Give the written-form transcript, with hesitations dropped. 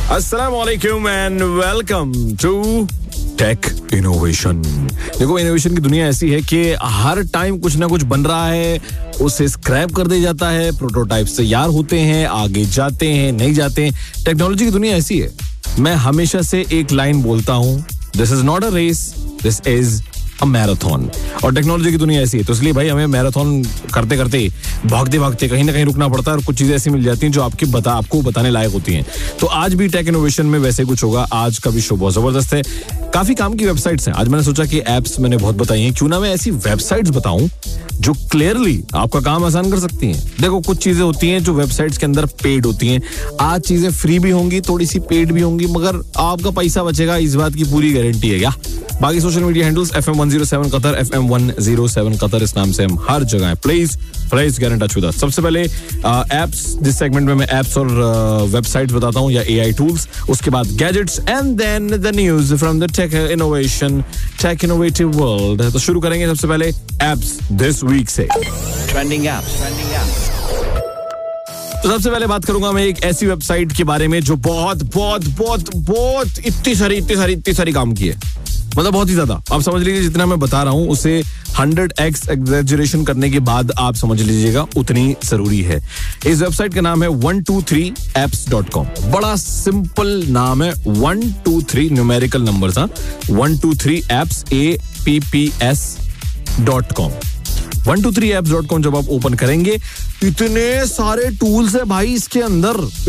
अस्सलाम वालेकुम and welcome to tech innovation. देखो, इनोवेशन की दुनिया ऐसी है कि हर टाइम कुछ ना कुछ बन रहा है, उसे स्क्रैप कर दिया जाता है, प्रोटोटाइप्स तैयार होते हैं, आगे जाते हैं, नहीं जाते हैं। टेक्नोलॉजी की दुनिया ऐसी है। मैं हमेशा से एक लाइन बोलता हूं, this is not a race, this is a marathon. और टेक्नोलॉजी की दुनिया ऐसी है, तो इसलिए भाई हमें मैराथन करते करते भागते भागते कहीं ना कहीं रुकना पड़ता है और कुछ चीजें ऐसी मिल जाती हैं जो आपको बताने लायक होती हैं। तो आज भी टेक इनोवेशन में वैसे कुछ होगा। आज का भी शो बहुत जबरदस्त है। काफी काम की वेबसाइट्स हैं। आज मैंने सोचा कि एप्स मैंने बहुत बताई हैं, क्यों ना मैं ऐसी वेबसाइट्स बताऊं जो क्लियरली आपका काम आसान कर सकती हैं। देखो, कुछ चीजें होती हैं जो वेबसाइट्स के अंदर पेड होती हैं। आज चीजें फ्री भी होंगी, थोड़ी सी पेड भी होंगी, मगर आपका पैसा बचेगा, इस बात की पूरी गारंटी है। क्या बाकी social media handles FM107 Qatar, FM107 Qatar, इस नाम से हम हर जगह हैं। Please get in touch with us. सबसे पहले एप्स, जिस सेगमेंट में मैं एप्स और वेबसाइट्स बताता हूं या AI टूल्स, उसके बाद gadgets and then the news from the take innovative world. तो शुरू करेंगे सबसे पहले एप्स दिस वीक से। Trending apps. तो सबसे पहले बात करूंगा मैं एक ऐसी वेबसाइट के बारे में जो बहुत इतनी सारी काम की है। मतलब बहुत ही ज्यादा। आप समझ लीजिए, जितना मैं बता रहा हूं उसे 100x एग्जैजरेशन करने के बाद आप समझ लीजिएगा उतनी जरूरी है। इस वेबसाइट का नाम है 123apps.com। बड़ा सिंपल नाम है, 123 न्यूमेरिकल नंबर्स, 123apps.com। 123apps.com जब आप ओपन करेंगे, इतने सारे टूल्स है भाई इसके अंदर।